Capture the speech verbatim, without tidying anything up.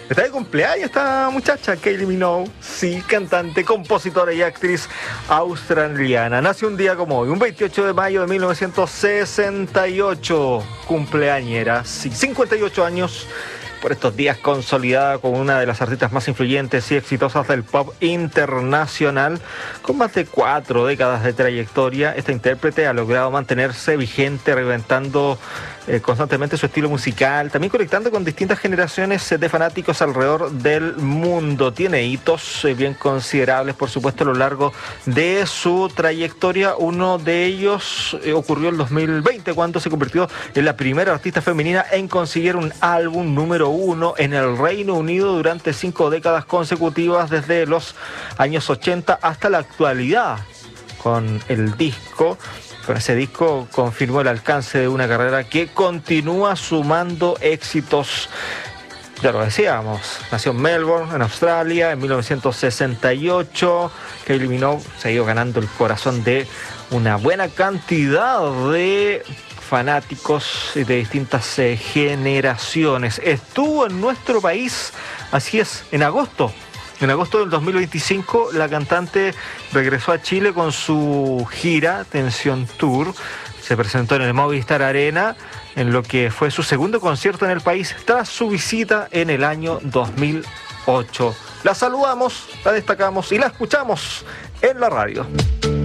Está de cumpleaños esta muchacha, Kylie Minogue, sí, cantante, compositora y actriz australiana. Nació un día como hoy, un veintiocho de mayo de mil novecientos sesenta y ocho, cumpleañera, sí, cincuenta y ocho años. Por estos días consolidada como una de las artistas más influyentes y exitosas del pop internacional. Con más de cuatro décadas de trayectoria, esta intérprete ha logrado mantenerse vigente, reinventando eh, constantemente su estilo musical, también conectando con distintas generaciones de fanáticos alrededor del mundo. Tiene hitos eh, bien considerables, por supuesto, a lo largo de su trayectoria. Uno de ellos eh, ocurrió en el dos mil veinte, cuando se convirtió en la primera artista femenina en conseguir un álbum número uno en el Reino Unido durante cinco décadas consecutivas, desde los años ochenta hasta la actualidad. Con el disco, con ese disco confirmó el alcance de una carrera que continúa sumando éxitos. Ya lo decíamos, nació en Melbourne, en Australia, en mil novecientos sesenta y ocho. Kylie Minogue se ha ido ganando el corazón de una buena cantidad de fanáticos de distintas eh, generaciones. Estuvo en nuestro país, así es, en agosto. En agosto del dos mil veinticinco, la cantante regresó a Chile con su gira Tensión Tour. Se presentó en el Movistar Arena, en lo que fue su segundo concierto en el país tras su visita en el año dos mil ocho. La saludamos, la destacamos y la escuchamos en la radio.